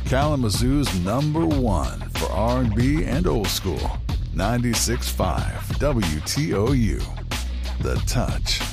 Kalamazoo's #1 for R&B and old school. 96.5 WTOU. The Touch.